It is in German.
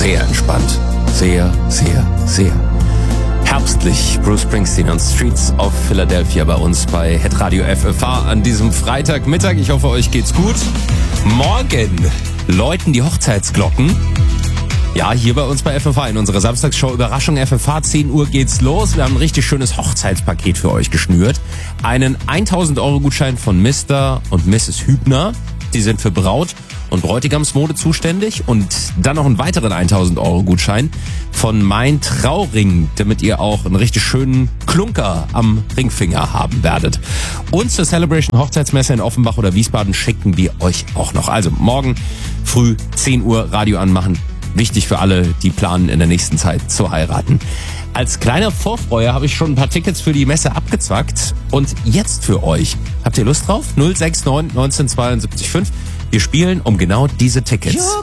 sehr entspannt. Sehr, sehr, sehr herbstlich. Bruce Springsteen und Streets of Philadelphia bei uns bei Hitradio FFH an diesem Freitagmittag. Ich hoffe, euch geht's gut. Morgen läuten die Hochzeitsglocken. Ja, hier bei uns bei FFH in unserer Samstagsshow Überraschung FFH. 10 Uhr geht's los. Wir haben ein richtig schönes Hochzeitspaket für euch geschnürt. Einen 1000 € Gutschein von Mr. und Mrs. Hübner. Die sind für Braut- und Bräutigamsmode zuständig. Und dann noch einen weiteren 1000 € Gutschein von Mein Trauring, damit ihr auch einen richtig schönen Klunker am Ringfinger haben werdet. Und zur Celebration Hochzeitsmesse in Offenbach oder Wiesbaden schicken wir euch auch noch. Also morgen früh 10 Uhr Radio anmachen. Wichtig für alle, die planen in der nächsten Zeit zu heiraten. Als kleiner Vorfreuer habe ich schon ein paar Tickets für die Messe abgezwackt. Und jetzt für euch. Habt ihr Lust drauf? 069 1972 5. Wir spielen um genau diese Tickets.